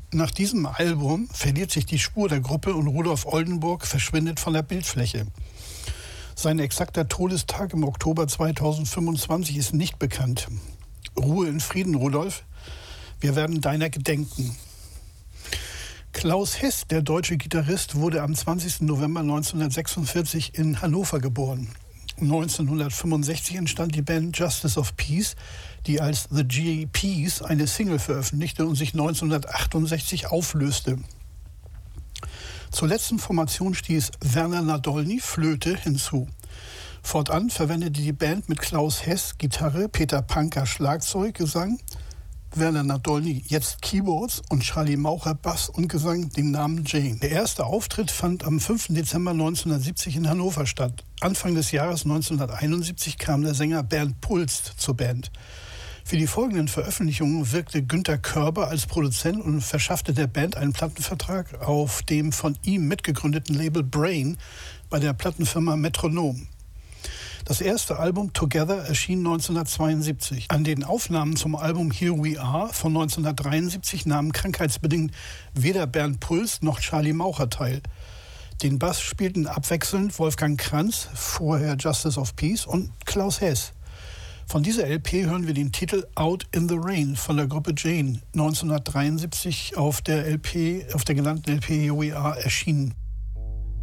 Nach diesem Album verliert sich die Spur der Gruppe und Rudolf Oldenburg verschwindet von der Bildfläche. Sein exakter Todestag im Oktober 2025 ist nicht bekannt. Ruhe in Frieden, Rudolf. Wir werden deiner gedenken. Klaus Hess, der deutsche Gitarrist, wurde am 20. November 1946 in Hannover geboren. 1965 entstand die Band Justice of Peace, die als The GPs eine Single veröffentlichte und sich 1968 auflöste. Zur letzten Formation stieß Werner Nadolny, Flöte, hinzu. Fortan verwendete die Band mit Klaus Hess Gitarre, Peter Panker Schlagzeug, Gesang, Werner Nadolny jetzt Keyboards und Charlie Maucher Bass und Gesang den Namen Jane. Der erste Auftritt fand am 5. Dezember 1970 in Hannover statt. Anfang des Jahres 1971 kam der Sänger Bernd Pulst zur Band. Für die folgenden Veröffentlichungen wirkte Günter Körber als Produzent und verschaffte der Band einen Plattenvertrag auf dem von ihm mitgegründeten Label Brain bei der Plattenfirma Metronom. Das erste Album Together erschien 1972. An den Aufnahmen zum Album Here We Are von 1973 nahmen krankheitsbedingt weder Bernd Pulst noch Charlie Maucher teil. Den Bass spielten abwechselnd Wolfgang Kranz, vorher Justice of Peace, und Klaus Hess. Von dieser LP hören wir den Titel Out in the Rain von der Gruppe Jane, 1973 auf der genannten LP Here We Are erschienen.